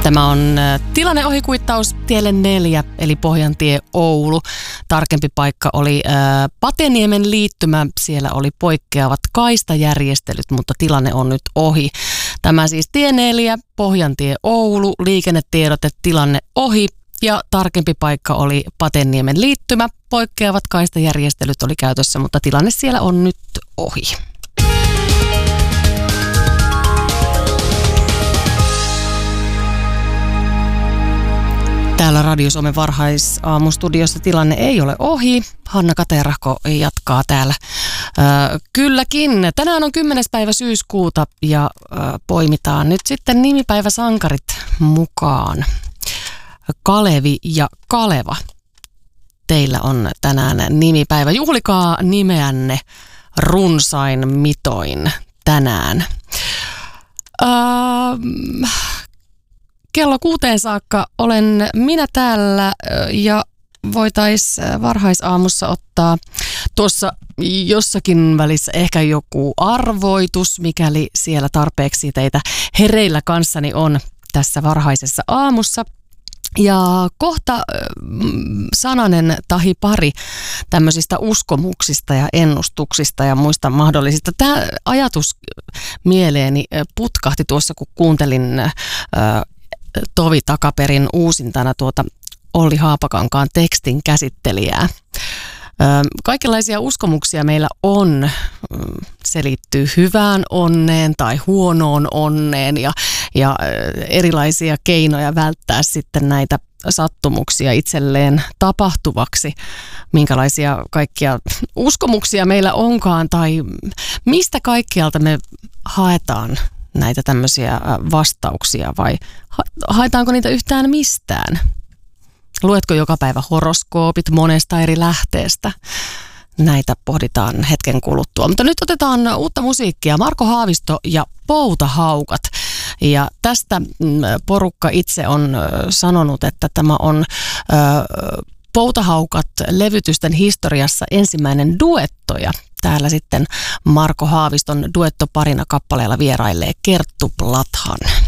Tämä on tilanneohikuittaus tielle 4, eli Pohjantie Oulu. Tarkempi paikka oli Pateniemen liittymä. Siellä oli poikkeavat kaistajärjestelyt, mutta tilanne on nyt ohi. Tämä siis tie 4, Pohjantie Oulu, liikennetiedote, tilanne ohi. Ja tarkempi paikka oli Pateniemen liittymä. Poikkeavat kaistajärjestelyt oli käytössä, mutta tilanne siellä on nyt ohi. Täällä Radio Suomen varhaisaamunstudiossa tilanne ei ole ohi. Hanna Katerahko jatkaa täällä. Kylläkin. Tänään on 10. päivä syyskuuta ja poimitaan nyt sitten nimipäiväsankarit mukaan. Kalevi ja Kaleva. Teillä on tänään nimipäivä. Juhlikaa nimeänne runsain mitoin tänään. Kello 6 saakka olen minä täällä ja voitaisiin varhaisaamussa ottaa tuossa jossakin välissä ehkä joku arvoitus, mikäli siellä tarpeeksi teitä hereillä kanssani on tässä varhaisessa aamussa. Ja kohta sananen tahi pari tämmöisistä uskomuksista ja ennustuksista ja muista mahdollisista. Tämä ajatus mieleeni putkahti tuossa, kun kuuntelin tovi takaperin uusintana Olli Haapakankaan tekstin käsittelijää. Kaikenlaisia uskomuksia meillä on. Se liittyy hyvään onneen tai huonoon onneen ja erilaisia keinoja välttää sitten näitä sattumuksia itselleen tapahtuvaksi. Minkälaisia kaikkia uskomuksia meillä onkaan tai mistä kaikkialta me haetaan näitä tämmöisiä vastauksia vai haetaanko niitä yhtään mistään? Luetko joka päivä horoskoopit monesta eri lähteestä? Näitä pohditaan hetken kuluttua. Mutta nyt otetaan uutta musiikkia. Marko Haavisto ja Poutahaukat. Ja tästä porukka itse on sanonut, että tämä on Poutahaukat-levytysten historiassa ensimmäinen duetto. Ja täällä sitten Marko Haaviston duettoparina kappaleella vierailee Kerttu Plathan.